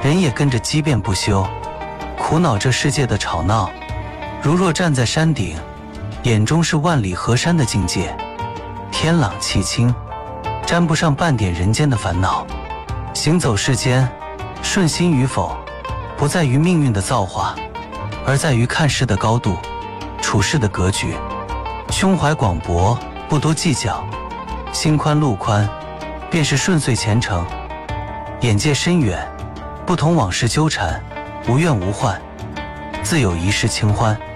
人也跟着激变不休，苦恼这世界的吵闹。如若站在山顶，眼中是万里河山的境界，天朗气清，沾不上半点人间的烦恼。行走世间，顺心与否，不在于命运的造化，而在于看事的高度，处事的格局。胸怀广博，不多计较，心宽路宽，便是顺遂前程。眼界深远，不同往事纠缠，无怨无患，自有一世清欢。